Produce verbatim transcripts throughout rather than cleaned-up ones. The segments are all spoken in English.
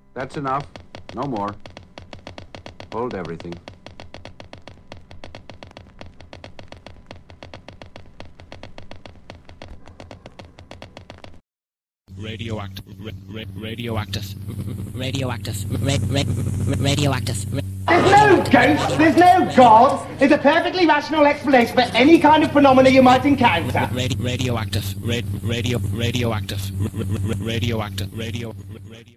That's enough. No more. Hold everything. Radioactive, ra- ra- radioactive, radioactive, ra- ra- radioactive. Ra- There's no ghost, there's no God. There's a perfectly rational explanation for any kind of phenomena you might encounter. Radi- radioactive, ra- radio, radioactive, ra- ra- radioactive, radio, ra- radio.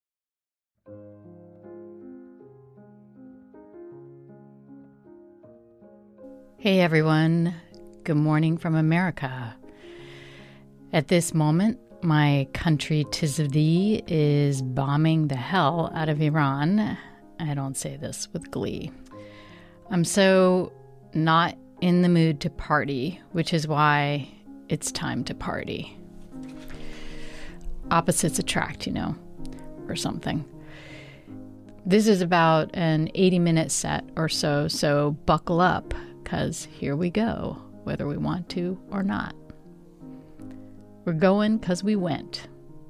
Hey everyone, good morning from America. At this moment, my country, 'tis of thee, is bombing the hell out of Iran. I don't say this with glee. I'm so not in the mood to party, which is why it's time to party. Opposites attract, you know, or something. This is about an eighty minute set or so, so buckle up, because here we go, whether we want to or not. We're going because we went.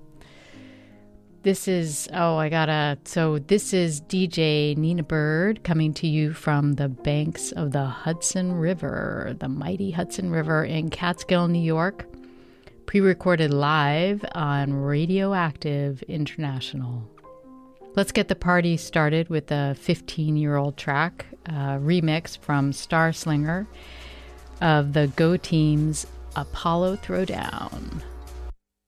This is, oh, I gotta, so this is D J Nina Bird coming to you from the banks of the Hudson River, the mighty Hudson River in Catskill, New York, pre-recorded live on Radioactive International. Let's get the party started with a fifteen-year-old track, uh, remix from Star Slinger of the Go Team's Apollo Throwdown.